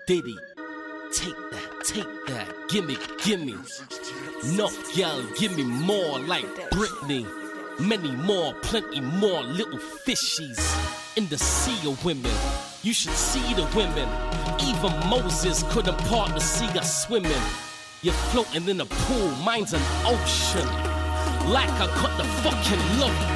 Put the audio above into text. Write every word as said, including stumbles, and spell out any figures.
Diddy. Take that, take that, gimme, gimme. Enough, gal, give me more like Britney. Many more, plenty more little fishies in the sea of women. You should see the women. Even Moses couldn't part the sea us swimming. You're floating in a pool, mine's an ocean. Like I got the fucking love